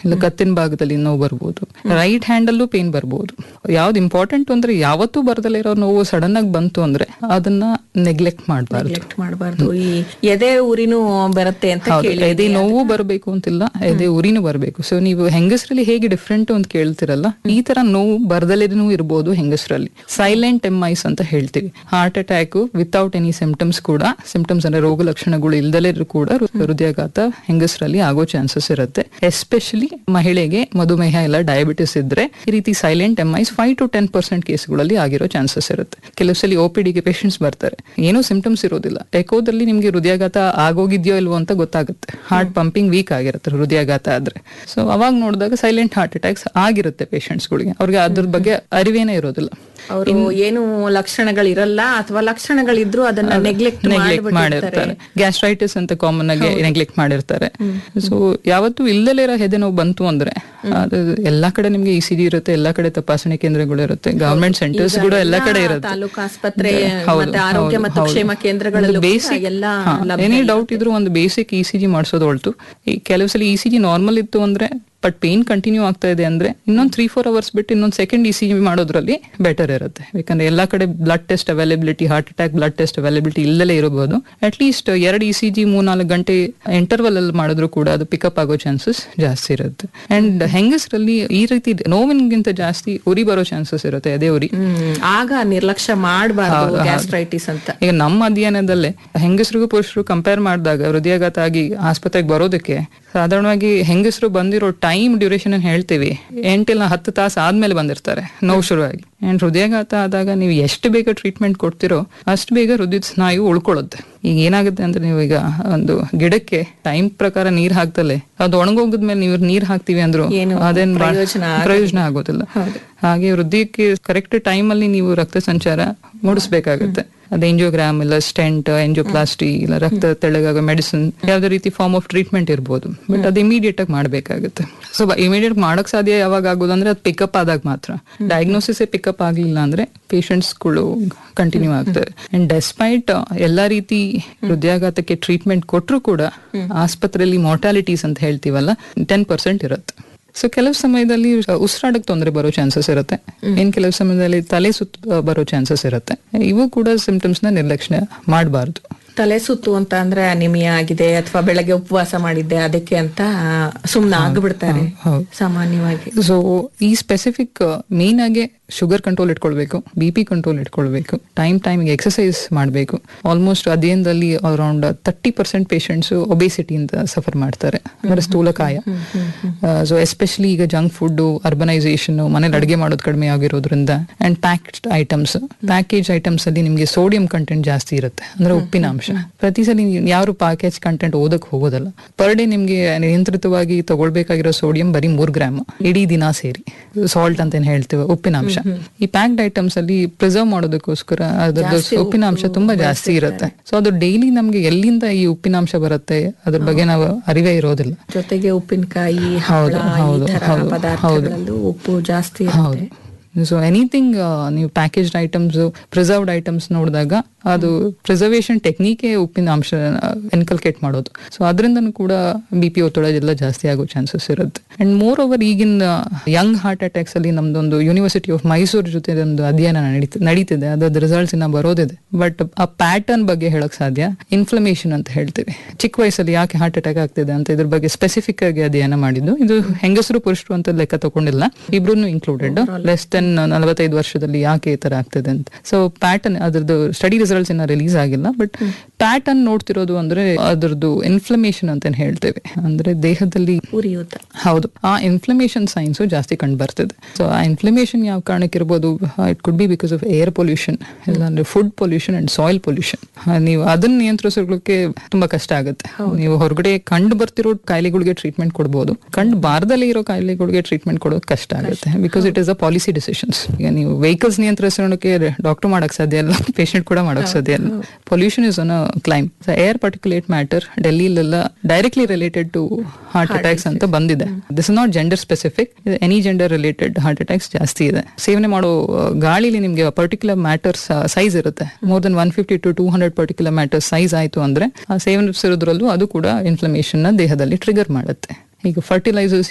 ಇಲ್ಲ ಕತ್ತಿನ ಭಾಗದಲ್ಲಿ ನೋವು ಬರ್ಬೋದು, ರೈಟ್ ಹ್ಯಾಂಡ್ ಅಲ್ಲೂ ಪೇನ್ ಬರ್ಬೋದು. ಯಾವ್ದು ಇಂಪಾರ್ಟೆಂಟ್ ಅಂದ್ರೆ ಯಾವತ್ತೂ ಬರ್ದಲ್ಲೇ ಇರೋ ನೋವು ಸಡನ್ ಆಗಿ ಬಂತು ಅಂದ್ರೆ ಅದನ್ನ ನೆಗ್ಲೆಕ್ಟ್ ಮಾಡಬಾರ್ದು. ಈ ಎದೆ ಉರಿನೂ ಬರುತ್ತೆ ಅಂತ ಎದೆ ನೋವು ಬರಬೇಕು ಅಂತಿಲ್ಲ, ಎದೆ ಉರಿನೂ ಬರಬೇಕು. ಸೊ ನೀವು ಹೆಂಗಸರಲ್ಲಿ ಹೇಗೆ ಡಿಫ್ರೆಂಟ್ ಅಂತ ಕೇಳ್ತಿರಲ್ಲ, ಈ ತರ ನೋವು ಬರ್ದಲೇನೂ ಇರ್ಬೋದು ಹೆಂಗಸರಲ್ಲಿ. ಸೈಲೆಂಟ್ MIs ಅಂತ ಹೇಳ್ತೀವಿ. Heart attack without any symptoms ಕೂಡ, ಸಿಂಪ್ಟಮ್ಸ್ ಅಂದ್ರೆ ರೋಗ ಲಕ್ಷಣಗಳು ಇಲ್ದಲೇ ಕೂಡ ಹೃದಯಾಘಾತ ಹೆಂಗಸರಲ್ಲಿ ಆಗೋ ಚಾನ್ಸಸ್ ಇರುತ್ತೆ. ಎಸ್ಪೆಷಲಿ ಮಹಿಳೆಗೆ ಮಧುಮೇಹ ಇಲ್ಲ ಡಯಾಬಿಟಿಸ್ ಇದ್ರೆ ಈ ರೀತಿ ಸೈಲೆಂಟ್ MIs 5 to 10% ಕೇಸ್ಗಳಲ್ಲಿ ಆಗಿರೋ ಚಾನ್ಸಸ್ ಇರುತ್ತೆ. ಕೆಲವು ಸಲ OPDಗೆ ಪೇಷಂಟ್ಸ್ ಬರ್ತಾರೆ, ಏನೂ ಸಿಂಪ್ಟಮ್ಸ್ ಇರೋದಿಲ್ಲ, ಎಕೋದಲ್ಲಿ ನಿಮ್ಗೆ ಹೃದಯಾಘಾತ ಆಗೋಗಿದ್ಯೋ ಇಲ್ವೋ ಅಂತ ಗೊತ್ತಾಗುತ್ತೆ. ಹಾರ್ಟ್ ಪಂಪಿಂಗ್ ವೀಕ್ ಆಗಿರುತ್ತೆ ಹೃದಯಾಘಾತ ಆದ್ರೆ. ಸೊ ಅವಾಗ ನೋಡಿದಾಗ ಸೈಲೆಂಟ್ ಹಾರ್ಟ್ ಅಟ್ಯಾಕ್ಸ್ ಆಗಿರುತ್ತೆ ಪೇಷಂಟ್ಸ್ಗಳಿಗೆ, ಅವ್ರಿಗೆ ಅದ್ರ ಬಗ್ಗೆ ಅರಿವೇನೇ ಇರೋದಿಲ್ಲ. ಅವರು ಏನು ಲಕ್ಷಣಗಳಿರಲ್ಲ ಅಥವಾ ಲಕ್ಷಣಗಳಿದ್ರು ಅದನ್ನ ನೆಗ್ಲೆಕ್ಟ್ ಮಾಡಿರ್ತಾರೆ. ಗ್ಯಾಸ್ಟ್ರೈಟಿಸ್ ಅಂತ ಕಾಮನ್ ಆಗಿ ನೆಗ್ಲೆಕ್ಟ್ ಮಾಡಿರ್ತಾರೆ. ಸೊ ಯಾವತ್ತು ಇಲ್ಲದಲೇ ಇರೋ ಎದೆ ನೋವು ಬಂತು ಅಂದ್ರೆ ಅದು ಎಲ್ಲಾ ಕಡೆ ನಿಮ್ಗೆ ECG ಇರುತ್ತೆ, ಎಲ್ಲಾ ಕಡೆ ತಪಾಸಣೆ ಕೇಂದ್ರಗಳು ಇರುತ್ತೆ, ಗವರ್ಮೆಂಟ್ ಸೆಂಟರ್ಸ್ ಕೂಡ ಎಲ್ಲಾ ಕಡೆ ಇರುತ್ತೆ, ತಾಲೂಕು ಆಸ್ಪತ್ರೆ ಮತ್ತೆ ಆರೋಗ್ಯ ಮತ್ತು ಕ್ಷೇಮ ಕೇಂದ್ರಗಳಲ್ಲೂ ಎಲ್ಲ ಏನೇ ಡೌಟ್ ಇದ್ರು ಒಂದು ಬೇಸಿಕ್ ECG ಮಾಡಿಸೋದು ಹೊರತು. ಕೆಲವು ಸಲ ECG ನಾರ್ಮಲ್ ಇತ್ತು ಅಂದ್ರೆ ಬಟ್ ಪೇನ್ ಕಂಟಿನ್ಯೂ ಆಗ್ತಾ ಇದೆ ಅಂದ್ರೆ ಇನ್ನೊಂದು 3-4 ಅವರ್ಸ್ ಬಿಟ್ಟು ಇನ್ನೊಂದು ಸೆಕೆಂಡ್ ECG ಮಾಡೋದ್ರಲ್ಲಿ ಬೆಟರ್ ಇರುತ್ತೆ. ಯಾಕಂದ್ರೆ ಎಲ್ಲಾ ಕಡೆ blood test availability, heart attack blood test availability ಇಲ್ಲದಲೇ ಇರಬಹುದು. ಅಟ್ ಲೀಸ್ಟ್ 2 ECG 3-4 ಗಂಟೆ ಇಂಟರ್ವಲ್ ಅಲ್ಲಿ ಮಾಡಿದ್ರು ಕೂಡ ಅದು ಪಿಕಪ್ ಆಗೋ ಚಾನ್ಸಸ್ ಜಾಸ್ತಿ ಇರುತ್ತೆ. ಅಂಡ್ ಹೆಂಗಸರಲ್ಲಿ ಈ ರೀತಿ ನೋವಿನಗಿಂತ ಜಾಸ್ತಿ ಉರಿ ಬರೋ ಚಾನ್ಸಸ್ ಇರುತ್ತೆ, ಎದೆ ಉರಿ. ಆಗ ನಿರ್ಲಕ್ಷ್ಯ ಮಾಡಬಾರದು ಗ್ಯಾಸ್ಟ್ರೈಟಿಸ್ ಅಂತ. ಈಗ ನಮ್ಮ ಅಧ್ಯಯನದಲ್ಲೇ ಹೆಂಗಸರಿಗೂ ಪುರುಷರು ಕಂಪೇರ್ ಮಾಡಿದಾಗ ಹೃದಯಾಘಾತ ಆಗಿ ಆಸ್ಪತ್ರೆಗೆ ಬರೋದಕ್ಕೆ ಸಾಧಾರಣವಾಗಿ ಹೆಂಗಸರು ಬಂದಿರೋ ಟೈಮ್ ಡ್ಯೂರೇಷನ್ ಹೇಳ್ತೀವಿ 8-10 ತಾಸು ಆದ್ಮೇಲೆ ಬಂದಿರ್ತಾರೆ ನೋವು ಶುರುವಾಗಿ. ಅಂಡ್ ಹೃದಯಾಘಾತ ಆದಾಗ ನೀವು ಎಷ್ಟು ಬೇಗ ಟ್ರೀಟ್ಮೆಂಟ್ ಕೊಡ್ತಿರೋ ಅಷ್ಟು ಬೇಗ ಹೃದಯದ ಸ್ನಾಯು ಉಳ್ಕೊಳ್ಳುತ್ತೆ. ಈಗ ಏನಾಗುತ್ತೆ ಅಂದ್ರೆ ನೀವು ಈಗ ಒಂದು ಗಿಡಕ್ಕೆ ಟೈಮ್ ಪ್ರಕಾರ ನೀರ್ ಹಾಕ್ತಲೇ ಅದು ಒಣಗೋಗದ್ಮೇಲೆ ನೀವು ನೀರ್ ಹಾಕ್ತಿವಿ ಅಂದ್ರು ಅದೇನ್ ಪ್ರಯೋಜನ ಆಗೋದಿಲ್ಲ. ಹಾಗೆ ಹೃದಯಕ್ಕೆ ಕರೆಕ್ಟ್ ಟೈಮ್ ಅಲ್ಲಿ ನೀವು ರಕ್ತ ಸಂಚಾರ ಮೂಡಿಸ್ಬೇಕಾಗುತ್ತೆ. ಅದು ಎಂಜಿಯೋಗ್ರಾಮ್ ಇಲ್ಲ ಸ್ಟೆಂಟ್, ಎಂಜಿಯೋಪ್ಲಾಸ್ಟಿ ಇಲ್ಲ ರಕ್ತ ತೆಳ್ಳಗಾಗೋ ಮೆಡಿಸಿನ್, ಯಾವ್ದೇ ರೀತಿ ಫಾರ್ಮ್ ಆಫ್ ಟ್ರೀಟ್ಮೆಂಟ್ ಇರ್ಬೋದು. ಬಟ್ ಅದು ಇಮಿಡಿಯೇಟ್ ಆಗಿ ಮಾಡ್ಬೇಕಾಗುತ್ತೆ. ಸೊ ಇಮಿಡಿಯೇಟ್ ಮಾಡಕ್ ಸಾಧ್ಯ ಯಾವಾಗ ಆಗೋದಂದ್ರೆ ಅದು ಪಿಕಪ್ ಆದಾಗ ಮಾತ್ರ. ಡಯಾಗ್ನೋಸಿಸ್ ಪಿಕಪ್ ಆಗ್ಲಿಲ್ಲ ಅಂದ್ರೆ ಪೇಷಂಟ್ಸ್ಗಳು ಕಂಟಿನ್ಯೂ ಆಗ್ತದೆ. ಅಂಡ್ ಡೆಸ್ಪೈಟ್ ಎಲ್ಲಾ ರೀತಿ ಹೃದಯಾಘಾತಕ್ಕೆ ಟ್ರೀಟ್ಮೆಂಟ್ ಕೊಟ್ಟರು ಕೂಡ ಆಸ್ಪತ್ರೆಯಲ್ಲಿ ಮಾರ್ಟಾಲಿಟೀಸ್ ಅಂತ ಹೇಳ್ತೀವಲ್ಲ 10% ಇರುತ್ತೆ. ಸೊ ಕೆಲವು ಸಮಯದಲ್ಲಿ ಉಸಿರಾಡಕ್ಕೆ ತೊಂದರೆ ಬರೋ ಚಾನ್ಸಸ್ ಇರುತ್ತೆ, ಇನ್ ಕೆಲವು ಸಮಯದಲ್ಲಿ ತಲೆ ಸುತ್ತ ಬರೋ ಚಾನ್ಸಸ್ ಇರುತ್ತೆ. ಇವು ಕೂಡ ಸಿಂಪ್ಟಮ್ಸ್ ನ ನಿರ್ಲಕ್ಷ್ಯ ಮಾಡಬಾರ್ದು. ತಲೆ ಸುತ್ತು ಅಂತ ಅಂದ್ರೆ ಅನಿಮಿಯಾ ಆಗಿದೆ ಅಥವಾ ಬೆಳಗ್ಗೆ ಉಪವಾಸ ಮಾಡಿದ್ದೆ ಅದಕ್ಕೆ ಅಂತ ಸುಮ್ನೆ ಆಗ್ಬಿಡ್ತಾರೆ ಸಾಮಾನ್ಯವಾಗಿ. ಸೊ ಈ ಸ್ಪೆಸಿಫಿಕ್ ಮೇನ್ ಆಗಿ ಶುಗರ್ ಕಂಟ್ರೋಲ್ ಇಟ್ಕೊಳ್ಬೇಕು, BP ಕಂಟ್ರೋಲ್ ಇಟ್ಕೊಳ್ಬೇಕು, ಟೈಮಿಗೆ ಎಕ್ಸರ್ಸೈಸ್ ಮಾಡಬೇಕು. ಆಲ್ಮೋಸ್ಟ್ ಅಧ್ಯಯನದಲ್ಲಿ ಅರೌಂಡ್ 30% ಪೇಷಂಟ್ಸ್ ಒಬೇಸಿಟಿಯಿಂದ ಸಫರ್ ಮಾಡ್ತಾರೆ, ಅಂದ್ರೆ ಸ್ಥೂಲಕಾಯ. ಸೊ ಎಸ್ಪೆಷಲಿ ಈಗ ಜಂಕ್ ಫುಡ್, ಅರ್ಬನೈಸೇಷನ್, ಮನೇಲಿ ಅಡುಗೆ ಮಾಡೋದು ಕಡಿಮೆ ಆಗಿರೋದ್ರಿಂದ ಅಂಡ್ ಪ್ಯಾಕೇಜ್ ಐಟಮ್ಸ್ ಅಲ್ಲಿ ನಿಮ್ಗೆ ಸೋಡಿಯಂ ಕಂಟೆಂಟ್ ಜಾಸ್ತಿ ಇರುತ್ತೆ, ಅಂದ್ರೆ ಉಪ್ಪಿನಾಂಶ. ಪ್ರತಿ ಸಲ ಯಾರು ಪ್ಯಾಕೇಜ್ ಕಂಟೆಂಟ್ ಓದಕ್ ಹೋಗೋದಲ್ಲ. ಪರ್ ಡೇ ನಿಮ್ಗೆ ನಿಯಂತ್ರಿತವಾಗಿ ತಗೊಳ್ಬೇಕಾಗಿರೋ ಸೋಡಿಯಂ ಬರೀ 3 ಗ್ರಾಮ್ ಇಡೀ ದಿನ ಸೇರಿ. ಸಾಲ್ಟ್ ಅಂತ ಏನ್ ಹೇಳ್ತೇವೆ, ಉಪ್ಪಿನಾಂಶ. ಈ ಪ್ಯಾಕ್ಡ್ ಐಟಮ್ಸ್ ಅಲ್ಲಿ ಪ್ರಿಸರ್ವ್ ಮಾಡೋದಕ್ಕೋಸ್ಕರ ಅದ್ರದ್ದು ಉಪ್ಪಿನಾಂಶ ತುಂಬಾ ಜಾಸ್ತಿ ಇರುತ್ತೆ. ಸೊ ಅದು ಡೈಲಿ ನಮ್ಗೆ ಎಲ್ಲಿಂದ ಈ ಉಪ್ಪಿನಾಂಶ ಬರುತ್ತೆ ಅದ್ರ ಬಗ್ಗೆ ನಾವು ಅರಿವೇ ಇರೋದಿಲ್ಲ. ಜೊತೆಗೆ ಉಪ್ಪಿನಕಾಯಿ, ಪದಾರ್ಥಗಳಲ್ಲೂ ಉಪ್ಪು ಜಾಸ್ತಿ ಇರುತ್ತೆ. ಸೊ ಎನಿಥಿಂಗ್ ನೀವು ಪ್ಯಾಕೇಜ್ಡ್ ಐಟಮ್ಸ್, ಪ್ರಿಸರ್ವ್ಡ್ ಐಟಮ್ಸ್ ನೋಡಿದಾಗ ಅದು ಪ್ರಿಸರ್ವೇಷನ್ ಟೆಕ್ನಿಕೆ ಉಪ್ಪಿನ ಅಂಶ ಎನ್ಕಲ್ಕೇಟ್ ಮಾಡೋದು. ಸೊ ಅದರಿಂದನೂ ಕೂಡ BP ಒತ್ತಡ ಎಲ್ಲ ಜಾಸ್ತಿ ಆಗೋ ಚಾನ್ಸಸ್ ಇರುತ್ತೆ. ಅಂಡ್ ಮೋರ್ ಓವರ್ ಈಗಿನ ಯಂಗ್ ಹಾರ್ಟ್ ಅಟ್ಯಾಕ್ಸ್ ಅಲ್ಲಿ ನಮ್ದೊಂದು ಯೂನಿವರ್ಸಿಟಿ ಆಫ್ ಮೈಸೂರು ಜೊತೆ ಒಂದು ಅಧ್ಯಯನ ನಡೀತಿದೆ, ಅದ್ರ ರಿಸಲ್ಟ್ಸ್ ಇನ್ನ ಬರೋದಿದೆ. ಬಟ್ ಆ ಪ್ಯಾಟರ್ನ್ ಬಗ್ಗೆ ಹೇಳಕ್ ಸಾಧ್ಯ. ಇನ್ಫ್ಲಮೇಷನ್ ಅಂತ ಹೇಳ್ತೀವಿ, ಚಿಕ್ಕ ವಯಸ್ಸಲ್ಲಿ ಯಾಕೆ ಹಾರ್ಟ್ ಅಟ್ಯಾಕ್ ಆಗ್ತಿದೆ ಅಂತ ಇದ್ರ ಬಗ್ಗೆ ಸ್ಪೆಸಿಫಿಕ್ ಆಗಿ ಅಧ್ಯಯನ ಮಾಡಿದ್ದು. ಇದು ಹೆಂಗಸರು ಪುರುಷರು ಅಂತ ಲೆಕ್ಕ ತಗೊಂಡಿಲ್ಲ, ಇಬ್ರು ಇನ್ಕ್ಲೂಡೆಡ್. ಲೆಸ್ ದೆನ್ 45 ವರ್ಷದಲ್ಲಿ ಯಾಕೆ ಈ ತರ ಆಗ್ತಿದೆ ಅಂತ. ಸೊ ಪ್ಯಾಟರ್ನ್ ಅದ್ರದ್ದು ಸ್ಟಡಿ ರಿಸಲ್ಟ್ಸ್ ಇನ್ನ ರಿಲೀಸ್ ಆಗಿಲ್ಲ, ಬಟ್ ಪ್ಯಾಟರ್ನ್ ನೋಡ್ತಿರೋದು ಅಂದ್ರೆ ಅದ್ರದ್ದು ಇನ್ಫ್ಲಮೇಷನ್ ಅಂತ ಹೇಳ್ತೇವೆ, ಅಂದ್ರೆ ದೇಹದಲ್ಲಿ ಹೌದು ಆ ಇನ್ಫ್ಲಮೇಷನ್ ಸೈನ್ಸ್ ಜಾಸ್ತಿ ಕಂಡು ಬರ್ತಿದೆ. ಸೊ ಆ ಇನ್ಫ್ಲಮೇಷನ್ ಯಾವ ಕಾರಣಕ್ಕೆ ಇರ್ಬೋದು, it could be because of air pollution, ಇಲ್ಲಾಂದ್ರೆ food pollution and soil pollution. ನೀವು ಅದನ್ನ ನಿಯಂತ್ರಿಸೋಕೆ ತುಂಬಾ ಕಷ್ಟ ಆಗುತ್ತೆ. ನೀವು ಹೊರಗಡೆ ಕಂಡು ಬರ್ತಿರೋ ಕಾಯಿಲೆಗಳಿಗೆ ಟ್ರೀಟ್ಮೆಂಟ್ ಕೊಡ್ಬೋದು, ಕಂಡು ಬಾರದಲ್ಲಿ ಇರೋ ಕಾಯಿಲೆಗಳಿಗೆ ಟ್ರೀಟ್ಮೆಂಟ್ ಕೊಡೋದು ಕಷ್ಟ ಆಗುತ್ತೆ, because it is a policy decisions. ಈಗ ನೀವು ವೆಹಿಕಲ್ಸ್ ನಿಯಂತ್ರಿಸೋಕೆ ಡಾಕ್ಟರ್ ಮಾಡಕ್ ಸಾಧ್ಯ ಇಲ್ಲ, ಪೇಷಂಟ್ ಕೂಡ ಮಾಡಕ್ ಸಾಧ್ಯ ಇಲ್ಲ. Pollution is on a claim. Air particulate matter ಡೆಲ್ಲಿಲೆಲ್ಲ directly related to heart attacks ಅಂತ ಬಂದಿದೆ. This is not gender specific, any gender related heart attacks ಜಾಸ್ತಿ ಇದೆ. ಸೇವನೆ ಮಾಡೋ ಗಾಳಿಲಿ ನಿಮ್ಗೆ ಪರ್ಟಿಕ್ಯುಲರ್ ಮ್ಯಾಟರ್ ಸೈಜ್ ಇರುತ್ತೆ, more than 150 to 200 particular matter size ಆಯ್ತು ಅಂದ್ರೆ ಆ ಸೇವನಿಸಿರೋದ್ರಲ್ಲೂ ಅದು ಕೂಡ ಇನ್ಫ್ಲಮೇಷನ್ ನ ದೇಹದಲ್ಲಿ ಟ್ರಿಗರ್ ಮಾಡುತ್ತೆ. ಈಗ ಫರ್ಟಿಲೈಸರ್ಸ್